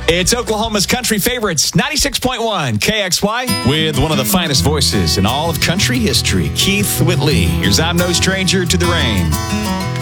It's Oklahoma's country favorites, 96.1 KXY, with one of the finest voices in all of country history, Keith Whitley. Here's I'm No Stranger to the Rain.